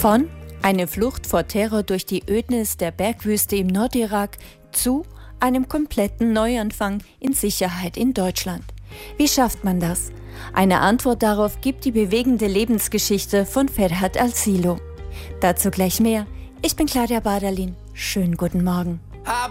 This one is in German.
Von eine Flucht vor Terror durch die Ödnis der Bergwüste im Nordirak zu einem kompletten Neuanfang in Sicherheit in Deutschland. Wie schafft man das? Eine Antwort darauf gibt die bewegende Lebensgeschichte von Ferhat Al-Silo. Dazu gleich mehr. Ich bin Claudia Baderlin. Schönen guten Morgen.